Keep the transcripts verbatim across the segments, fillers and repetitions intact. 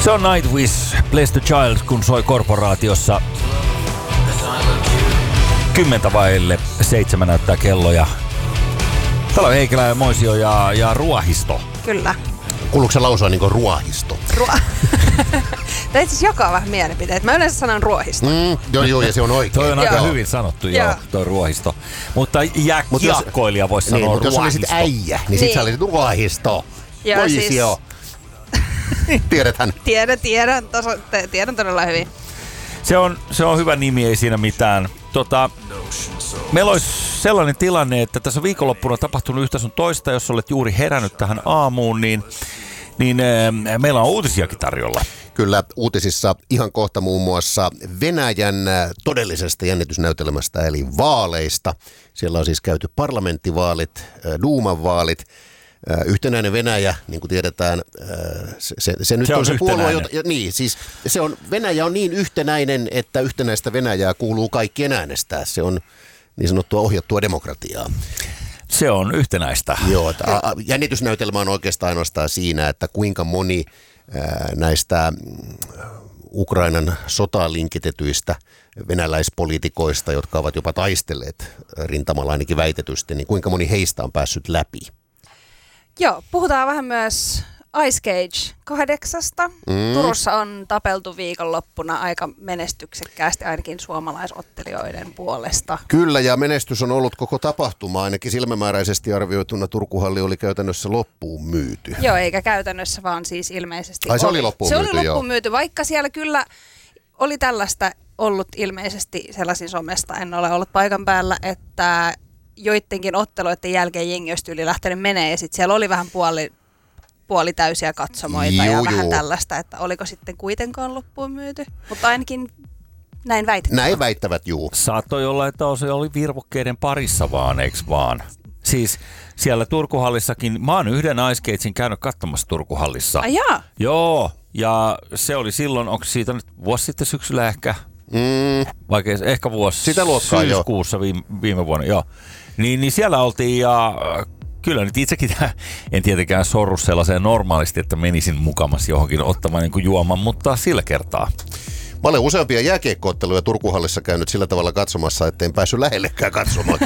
Se on Nightwish, Bless the Child, kun soi korporaatiossa. Kymmentä vaille seitsemän näyttää kello ja täällä on Heikelä ja Moisio ja, ja Ruohisto. Kyllä. Kuuluuko se lausua niin kuin ruohisto? Ruo... Tämä itse asiassa jakaa vähän mielipiteet. Mä yleensä sanon ruohisto. Mm, joo, joo, ja se on oikein. Toi on aika joo. hyvin sanottu, joo, joo toi ruohisto. Mutta jää, Mut kiekkoilija voisi niin, sanoa mutta jos ruohisto. olisit äijä, niin sit niin. sä olisit ruohisto. Joo, Moisio. siis... Tiedäthän. Tiedän, tiedän, toso, te, tiedän todella hyvin. Se on, se on hyvä nimi, ei siinä mitään. Tota, meillä olisi sellainen tilanne, että tässä viikonloppuna on tapahtunut yhtä sun toista, jos olet juuri herännyt tähän aamuun, niin, niin e, meillä on uutisiakin tarjolla. Kyllä, uutisissa ihan kohta muun muassa Venäjän todellisesta jännitysnäytelmästä, eli vaaleista. Siellä on siis käyty parlamenttivaalit, Duuman vaalit. Yhtenäinen Venäjä, niin kuin tiedetään, se, se, se nyt se on, on se puolue, jota, niin, siis se on, Venäjä on niin yhtenäinen, että yhtenäistä Venäjää kuuluu kaikkien äänestää. Se on niin sanottua ohjattua demokratiaa. Se on yhtenäistä. Joo, että jännitysnäytelmä on oikeastaan ainoastaan siinä, että kuinka moni ää, näistä Ukrainan sotaan linkitetyistä venäläispoliitikoista, jotka ovat jopa taistelleet rintamalla ainakin väitetysti, niin kuinka moni heistä on päässyt läpi. Joo, puhutaan vähän myös Ice Cage kahdeksasta. Mm. Turussa on tapeltu viikonloppuna aika menestyksekkäästi ainakin suomalaisottelijoiden puolesta. Kyllä, ja menestys on ollut koko tapahtuma. Ainakin silmämääräisesti arvioituna Turkuhalli oli käytännössä loppuun myyty. Joo, eikä käytännössä, vaan siis ilmeisesti Ai se oli loppuun se myyty, oli loppuun joo. myyty, vaikka siellä kyllä oli tällaista ollut ilmeisesti sellaisin somesta, en ole ollut paikan päällä, että joidenkin otteluiden jälkeen jengi olisi yli lähtenyt menee ja sitten siellä oli vähän puoli, puolitäysiä katsomoita juu, ja vähän juu. tällaista, että oliko sitten kuitenkaan loppuun myyty, mutta ainakin näin väitetään. Näin väittävät, juu. Saattoi olla, että se oli virvokkeiden parissa vaan, eikö vaan? Siis siellä Turkuhallissakin, mä oon yhden Ice Cagein käynyt katsomassa Turkuhallissa. Ai jaa. Joo, ja se oli silloin, onko siitä nyt vuosi sitten syksyllä ehkä? Mm. Vaikka ehkä vuosi Sitä luokkaa, syyskuussa viime, viime vuonna, joo. Niin, niin siellä oltiin ja kyllä nyt itsekin en tietenkään sorru sellaiseen normaalisti, että menisin mukamassa johonkin ottamaan niin kuin juoman, mutta sillä kertaa. Mä olen useampia jääkiekko-otteluja Turkuhallissa käynyt sillä tavalla katsomassa, että en päässyt lähellekään katsomaan.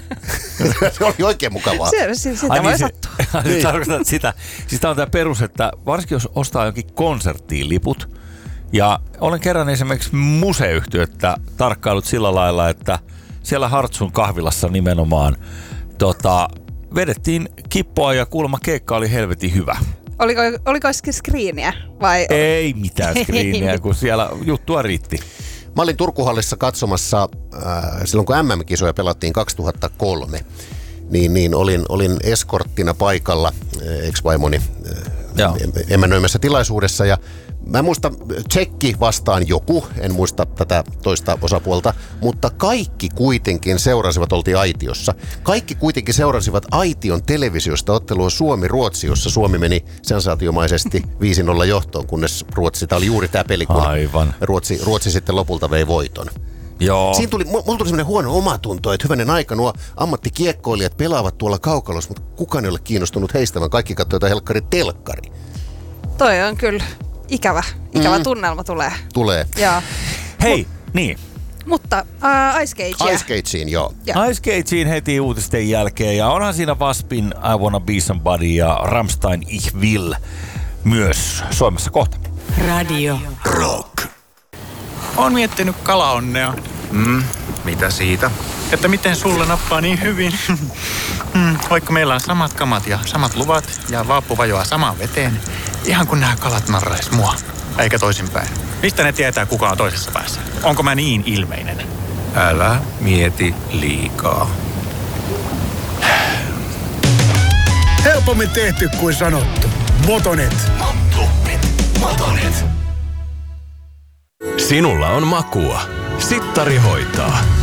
Se oli oikein mukavaa. Se, se, sitä Ai voi niin, sattua. Se, niin. Tarkoitat sitä. Siis tämä on tämä perus, että varsinkin jos ostaa jonkin konserttiin liput, ja olen kerran esimerkiksi museyhtiötä tarkkailut sillä lailla, että siellä Hartsun kahvilassa nimenomaan tota, vedettiin kippoa ja kuulemma keikka oli helvetin hyvä. Oliko, oliko skriiniä vai? Ei mitään skriiniä, kun siellä juttua riitti. Mä olin Turkuhallissa katsomassa äh, silloin, kun M M-kisoja pelattiin kaksituhattakolme, niin, niin olin, olin eskorttina paikalla äh, ex-vaimoni äh, emännöimässä tilaisuudessa ja mä muistan tsekki vastaan joku, en muista tätä toista osapuolta, mutta kaikki kuitenkin seurasivat, oltiin aitiossa, kaikki kuitenkin seurasivat aition televisiosta ottelua Suomi-Ruotsi, jossa Suomi meni sensaatiomaisesti viisi nolla johtoon, kunnes Ruotsi, tämä oli juuri tämä peli, kun Aivan. Ruotsi, Ruotsi sitten lopulta vei voiton. Joo. Siinä tuli, mulla tuli semmoinen huono omatunto, että hyvänen aika nuo ammattikiekkoilijat pelaavat tuolla kaukalossa, mutta kukaan ei ole kiinnostunut heistä, vaan kaikki katsoo jotain helkkari telkkari. Toi on kyllä ikävä, ikävä Mm. tunnelma tulee. Tulee. Joo. Hei, niin. Mutta uh, Ice Cagea. Ice Cageen, joo. Ja. Ice Cageen heti uutisten jälkeen ja onhan siinä Waspin I Wanna Be Somebody ja Rammstein Ich Will myös Suomessa kohta. Radio Rock. Oon miettinyt kalaonnea. Mm, mitä siitä? Että miten sulle nappaa niin hyvin. mm, vaikka meillä on samat kamat ja samat luvat ja vaappu vajoaa samaan veteen. Ihan kun nämä kalat narrais mua. Eikä toisinpäin. Mistä ne tietää, kuka on toisessa päässä? Onko mä niin ilmeinen? Älä mieti liikaa. Helpommin tehty kuin sanottu. Motonet. Sinulla on makua. Sittari hoitaa.